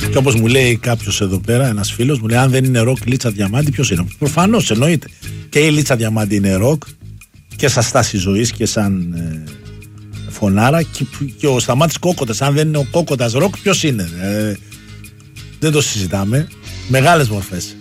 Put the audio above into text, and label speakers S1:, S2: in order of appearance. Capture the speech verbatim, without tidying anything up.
S1: Και όπως μου λέει κάποιος εδώ πέρα, ένας φίλος μου λέει: αν δεν είναι ροκ Λίτσα Διαμάντη, ποιος είναι? Προφανώς εννοείται. Και η Λίτσα Διαμάντη είναι ροκ και σαν στάση ζωής και σαν ε, φωνάρα. Και, και ο Σταμάτης Κόκοτας, αν δεν είναι ο Κόκοτας ροκ, ποιος είναι? Ε, δεν το συζητάμε. Μεγάλες μορφές.